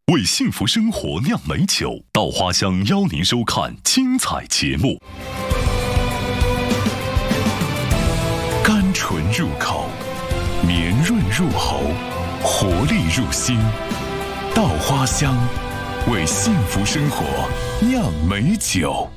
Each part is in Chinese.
为幸福生活酿美酒，稻花香邀您收看精彩节目。甘醇入口，绵润入喉，活力入心。稻花香，为幸福生活酿美酒。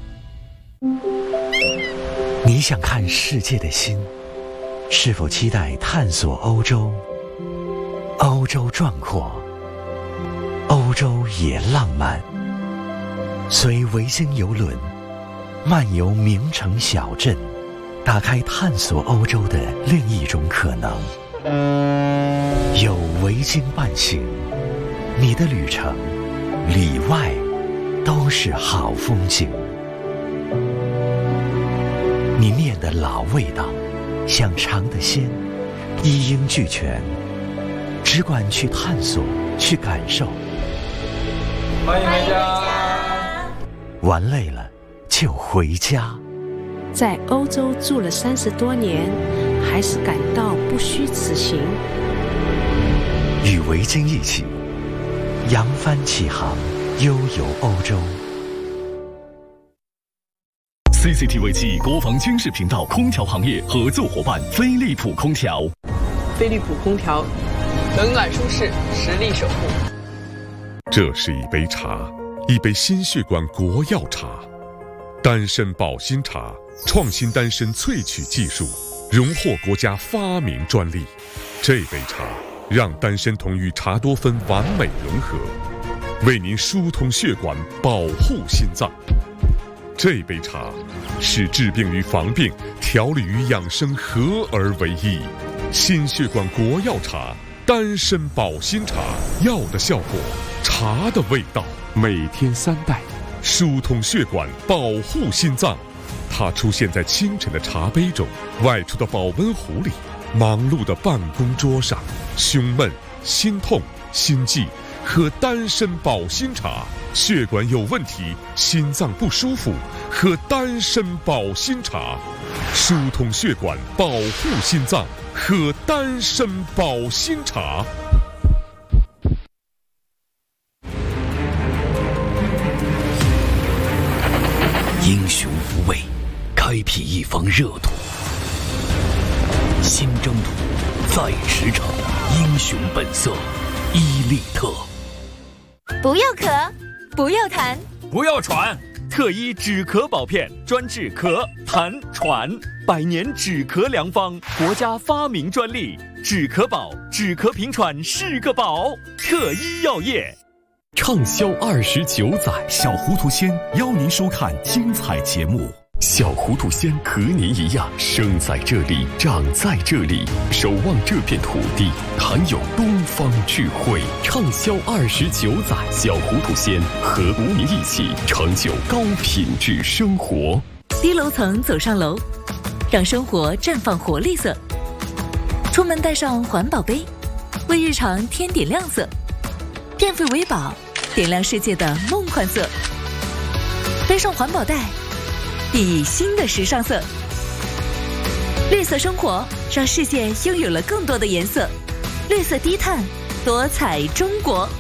你想看世界的心，是否期待探索欧洲？欧洲壮阔，欧洲也浪漫。随维京邮轮漫游名城小镇，打开探索欧洲的另一种可能。有维京伴行，你的旅程里外都是好风景。你念的老味道，想尝的鲜，一应俱全。只管去探索，去感受。 欢迎回家。 玩累了就回家。 在欧洲住了30多年，还是感到不虚此行。 与维京一起扬帆起航，悠游欧洲。 CCTV 7国防军事频道空调行业合作伙伴飞利浦空调。 飞利浦空调，冷暖舒适，实力守护。 这是一杯茶，一杯心血管国药茶，丹参保心茶，创新丹参萃取技术，荣获国家发明专利。这杯茶让丹参酮与茶多酚完美融合，为您疏通血管，保护心脏。这杯茶是治病与防病、调理与养生合而为一。心血管国药茶，丹参保心茶，药的效果，茶的味道，每天3袋，疏通血管，保护心脏。它出现在清晨的茶杯中，外出的保温壶里，忙碌的办公桌上。胸闷、心痛、心悸，喝丹参保心茶。血管有问题，心脏不舒服，喝丹参保心茶。疏通血管，保护心脏，喝丹参保心茶。 英雄无畏，开辟一方热土。新征途，在驰骋，英雄本色，伊利特。 不要咳，不要痰， 不要喘，特医止咳宝片，专治咳、痰、喘，100年止咳良方，国家发明专利。止咳宝，止咳平喘是个宝。特医药业。 畅销29载，小糊涂仙邀您收看精彩节目。小糊涂仙和您一样，生在这里，长在这里，守望这片土地，含有东方智慧。畅销29载，小糊涂仙和您一起成就高品质生活。 低楼层走上楼，让生活绽放活力色。出门带上环保杯，为日常添点亮色。电费为宝，点亮世界的梦幻色。背上环保袋，熠熠新的时尚色。绿色生活，让世界拥有了更多的颜色。绿色低碳，多彩中国。